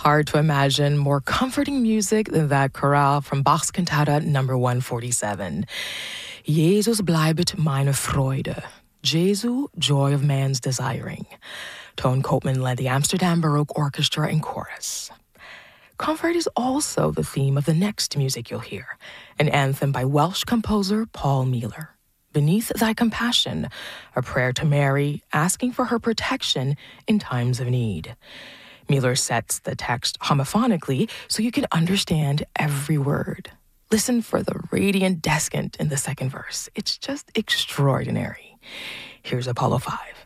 Hard to imagine more comforting music than that chorale from Bach's Cantata number 147. Jesus bleibet meine Freude. Jesu, joy of man's desiring. Toon Koopman led the Amsterdam Baroque Orchestra and chorus. Comfort is also the theme of the next music you'll hear, an anthem by Welsh composer Paul Mueller. Beneath Thy Compassion, a prayer to Mary asking for her protection in times of need. Mueller sets the text homophonically so you can understand every word. Listen for the radiant descant in the second verse. It's just extraordinary. Here's Apollo 5.